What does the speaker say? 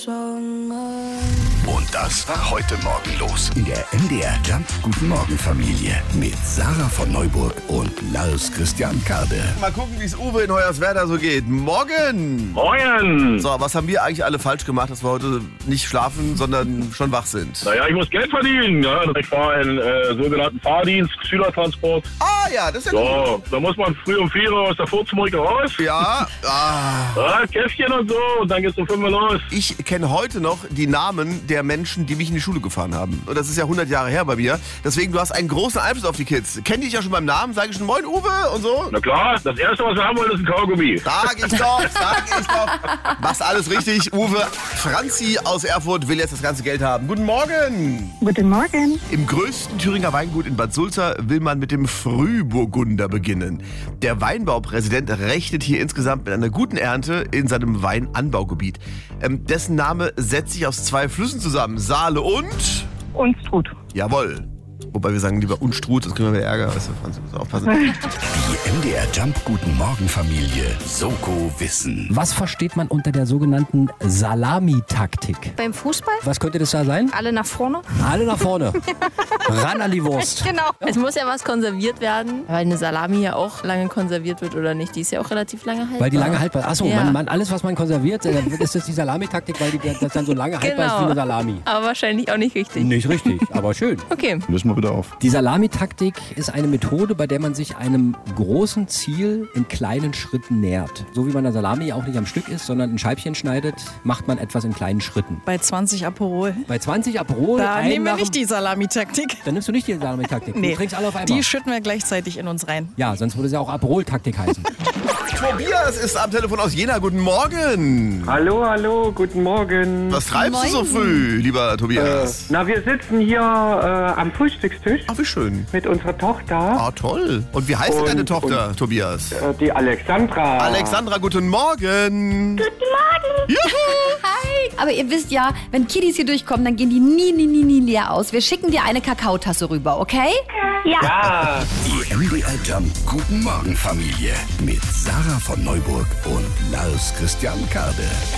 Und das war heute Morgen los in der MDR Jump Guten Morgen Familie mit Sarah von Neuburg und Lars Christian Karde. Mal gucken, wie es Uwe in Hoyerswerda so geht. Morgen! Moin! So, was haben wir eigentlich alle falsch gemacht, dass wir heute nicht schlafen, sondern schon wach sind? Naja, ich muss Geld verdienen. Ja? Ich fahre einen sogenannten Fahrdienst, Schülertransport. Ah ja, das ist ja gut. So, da muss man früh um 4 Uhr aus der Furzbrücke raus. Ja, Ja, Käffchen und so und dann geht's um 5 Uhr los. ich kenne heute noch die Namen der Menschen, die mich in die Schule gefahren haben. Und das ist ja 100 Jahre her bei mir. Deswegen, du hast einen großen Einfluss auf die Kids. Kenn dich ja schon beim Namen, sage ich schon Moin Uwe und so. Na klar, das erste, was wir haben wollen, ist ein Kaugummi. Sag ich doch. Machst alles richtig, Uwe. Franzi aus Erfurt will jetzt das ganze Geld haben. Guten Morgen. Guten Morgen. Im größten Thüringer Weingut in Bad Sulza will man mit dem Frühburgunder beginnen. Der Weinbaupräsident rechnet hier insgesamt mit einer guten Ernte in seinem Weinanbaugebiet. Dessen Name setzt sich aus 2 Flüssen zusammen. Saale und... Unstrut. Jawohl. Wobei wir sagen lieber Unstrut, sonst kriegen wir wieder Ärger. Weißt du, Franzi, musst du aufpassen. Die MDR Jump Guten Morgen Familie Soko Wissen. Was versteht man unter der sogenannten Salamitaktik? Beim Fußball? Was könnte das da sein? Alle nach vorne? Alle nach vorne. Ran an die Wurst. Genau. Es muss ja was konserviert werden, weil eine Salami ja auch lange konserviert wird oder nicht. Die ist ja auch relativ lange haltbar. Weil die lange haltbar ist. Achso, Ja. alles, was man konserviert, ist das die Salamitaktik, weil das dann so lange haltbar ist wie eine Salami. Aber wahrscheinlich auch nicht richtig. Nicht richtig, aber schön. Okay. Lösen wir wieder auf. Die Salamitaktik ist eine Methode, bei der man sich einem großen Ziel in kleinen Schritten nähert. So wie man eine Salami auch nicht am Stück isst, sondern in Scheibchen schneidet, macht man etwas in kleinen Schritten. Bei 20 Aperol. Bei 20 Aperol, Da nehmen wir nicht die Salamitaktik. Dann nimmst du nicht die Salamitaktik. Nee, Du trinkst alle auf einmal. die schütten wir gleichzeitig in uns rein. Ja, sonst würde es ja auch Aperol-Taktik heißen. Tobias ist am Telefon aus Jena. Guten Morgen. Hallo, guten Morgen. Was treibst du so früh, lieber Tobias? Na, wir sitzen hier am Frühstückstisch Ach, wie schön. mit unserer Tochter, Ah, toll. Und wie heißt denn deine Tochter, Tobias? die Alexandra. Alexandra, guten Morgen. Guten Morgen. Juhu. Hi. Aber ihr wisst ja, wenn Kiddies hier durchkommen, dann gehen die nie leer aus. Wir schicken dir eine Kakaotasse rüber, okay? Ja. Die MDR Jump Guten Morgen Familie mit Sarah von Neuburg und Lars Christian Karde.